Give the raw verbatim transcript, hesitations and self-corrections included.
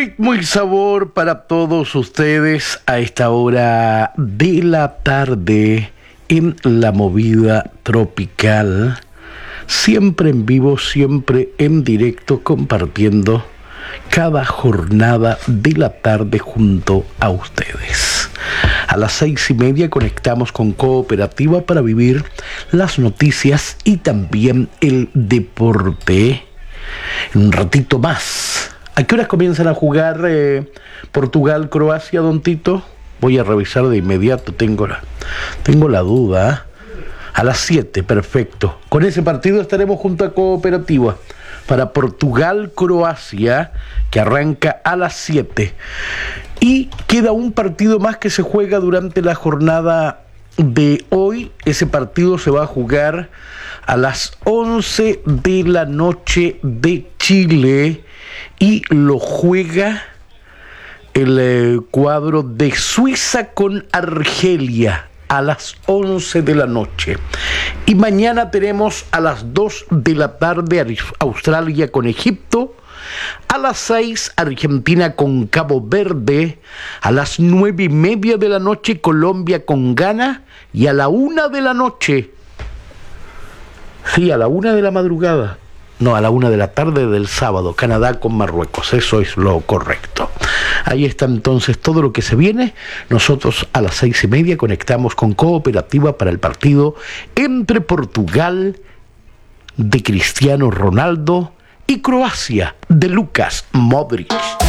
Ritmo y sabor para todos ustedes a esta hora de la tarde en la movida tropical. Siempre en vivo, siempre en directo, compartiendo cada jornada de la tarde junto a ustedes. A las seis y media conectamos con Cooperativa para vivir las noticias y también el deporte. En un ratito más. ¿A qué horas comienzan a jugar eh, Portugal-Croacia, don Tito? Voy a revisar de inmediato, tengo la, tengo la duda. A las siete, perfecto. Con ese partido estaremos junto a Cooperativa para Portugal-Croacia, que arranca a las siete. Y queda un partido más que se juega durante la jornada de hoy. Ese partido se va a jugar a las once de la noche de Chile y lo juega el eh, cuadro de Suiza con Argelia a las once de la noche. Y mañana tenemos a las dos de la tarde Australia con Egipto, a las seis Argentina con Cabo Verde, a las nueve y media de la noche Colombia con Ghana y a la una de la noche, sí, a la una de la madrugada, no, a la una de la tarde del sábado, Canadá con Marruecos. Eso es lo correcto. Ahí está entonces todo lo que se viene. Nosotros a las seis y media conectamos con Cooperativa para el partido entre Portugal de Cristiano Ronaldo y Croacia de Lucas Modric.